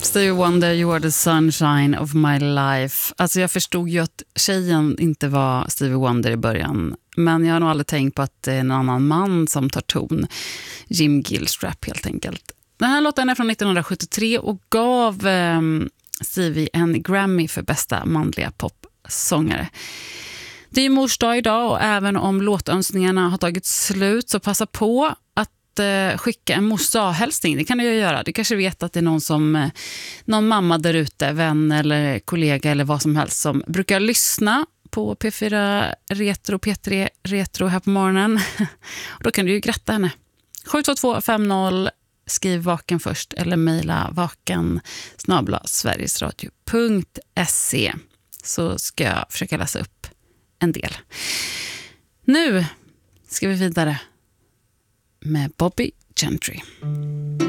Stevie Wonder, You Are the Sunshine of My Life. Alltså jag förstod ju att tjejen inte var Stevie Wonder i början. Men jag har nog aldrig tänkt på att det är en annan man som tar ton. Jim Gilstrap helt enkelt. Den här låten är från 1973 och gav Stevie en Grammy för bästa manliga popsångare. Det är ju mors dag idag och även om låtönskningarna har tagit slut så passa på att skicka en mors dag-hälsning. Det kan du ju göra. Du kanske vet att det är någon mamma där ute, vän eller kollega eller vad som helst som brukar lyssna på P4 Retro, P3 Retro här på morgonen. Och då kan du ju gratta henne. 72250, skriv vaken först eller mejla vaken@sverigesradio.se så ska jag försöka läsa upp en del. Nu ska vi vidare med Bobby Gentry.